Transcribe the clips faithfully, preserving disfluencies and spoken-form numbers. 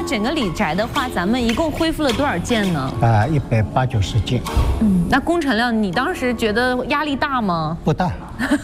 整个李宅的话，咱们一共恢复了多少件呢？ 啊，一百八九十件。 嗯，那工程量，你当时觉得压力大吗？ 不大。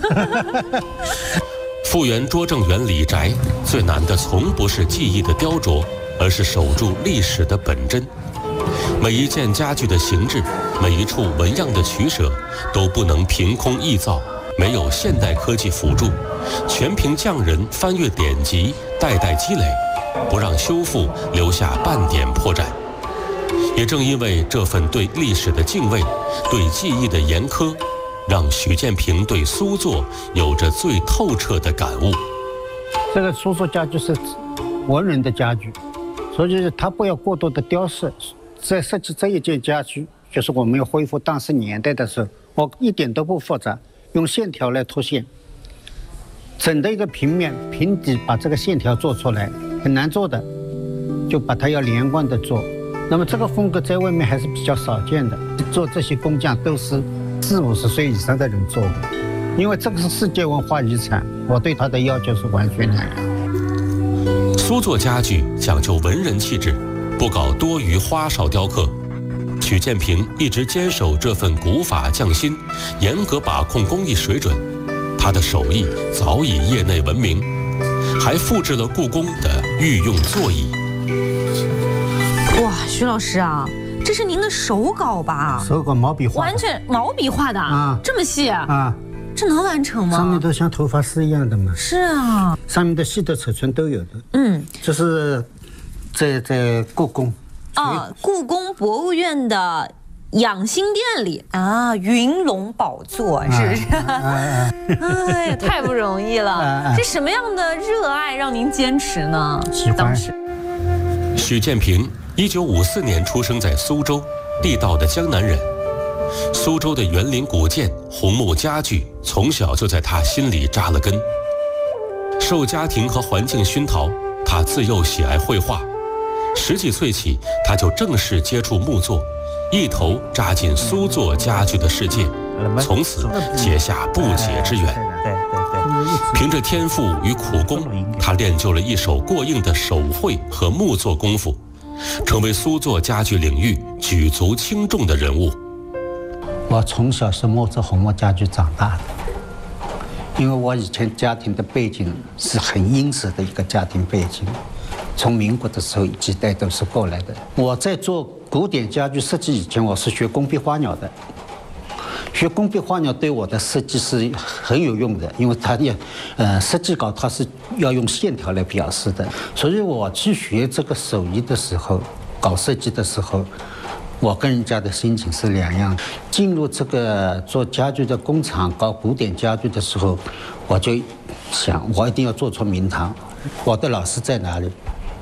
复原拙政园李宅最难的从不是技艺的雕琢，而是守住历史的本真。每一件家具的形制，每一处纹样的取舍，都不能凭空臆造，没有现代科技辅助，全凭匠人翻阅典籍，代代积累，不让修复留下半点破绽。也正因为这份对历史的敬畏，对技艺的严苛，让许建平对苏作有着最透彻的感悟。 这个苏作家具是文人的家具，所以他不要过多的雕饰。在设计这一件家具，就是我们要恢复当时年代的时候，我一点都不复杂，用线条来凸显，整的一个平面平底把这个线条做出来，很难做的，就把它要连贯的做。那么这个风格在外面还是比较少见的，做这些工匠都是四五十岁以上的人做的，因为这个是世界文化遗产，我对它的要求是完全两样。 苏作家具讲究文人气质，不搞多余花哨雕刻。许建平一直坚守这份古法匠心，严格把控工艺水准。他的手艺早已业内闻名，还复制了故宫的御用座椅。 哇，徐老师啊，这是您的手稿吧？ 手稿毛笔画， 完全毛笔画的啊，这么细啊？ 这能完成吗？ 上面都像头发丝一样的嘛。 是啊， 上面的细的尺寸都有的。 嗯， 这是在在故宫。 啊，故宫博物院的养心殿里啊，云龙宝座是不是？哎呀，太不容易了！这什么样的热爱让您坚持呢？ 喜欢。 许建平一九五四年出生在苏州，地道的江南人。苏州的园林古建、红木家具，从小就在他心里扎了根。受家庭和环境熏陶，他自幼喜爱绘画。十几岁起，他就正式接触木作，一头扎进苏作家具的世界，从此结下不解之缘。凭着天赋与苦功，他练就了一手过硬的手绘和木作功夫，成为苏作家具领域举足轻重的人物。 我从小是摸着红木家具长大的，因为我以前家庭的背景是很殷实的一个家庭背景。从民国的时候几代都是过来的。我在做古典家具设计以前，我是学工笔花鸟的。学工笔花鸟对我的设计是很有用的，因为它要，呃，设计稿它是要用线条来表示的。所以我去学这个手艺的时候，搞设计的时候，我跟人家的心情是两样。进入这个做家具的工厂搞古典家具的时候，我就想，我一定要做出名堂。我的老师在哪里？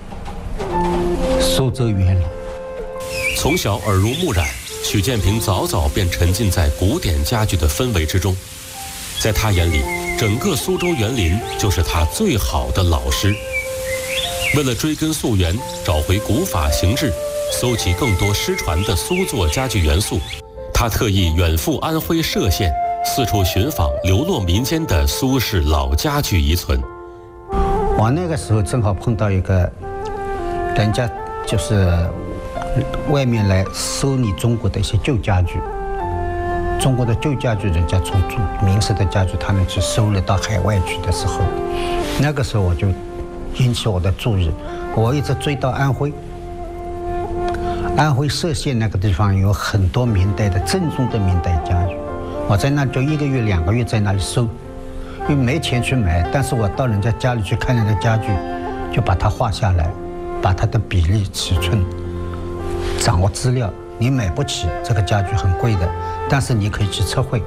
苏州园林。 从小耳濡目染，许建平早早便沉浸在古典家具的氛围之中。在他眼里，整个苏州园林就是他最好的老师。为了追根溯源，找回古法形制，搜集更多失传的苏作家具元素，他特意远赴安徽歙县，四处寻访流落民间的苏式老家具遗存。 我那个时候正好碰到一个人家，就是外面来收你中国的一些旧家具，中国的旧家具，人家从明式的家具他们去收了到海外去的时候，那个时候我就引起我的注意，我一直追到安徽。安徽歙县那个地方有很多明代的正宗的明代家具，我在那就一个月两个月在那里收。因为没钱去买，但是我到人家家里去看人家家具，就把它画下来，把它的比例、尺寸掌握资料。你买不起这个家具很贵的，但是你可以去测绘。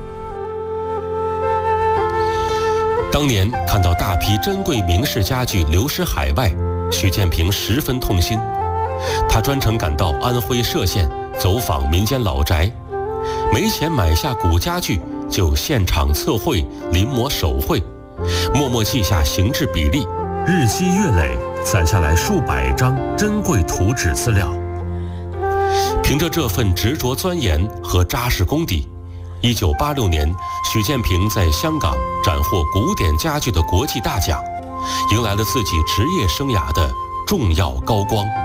当年看到大批珍贵名式家具流失海外，许建平十分痛心。他专程赶到安徽歙县走访民间老宅，没钱买下古家具，就现场测绘、临摹手绘，默默记下形制比例，日积月累，攒下来数百张珍贵图纸资料。凭着这份执着钻研和扎实功底，一九八六年，许建平在香港斩获古典家具的国际大奖，迎来了自己职业生涯的重要高光。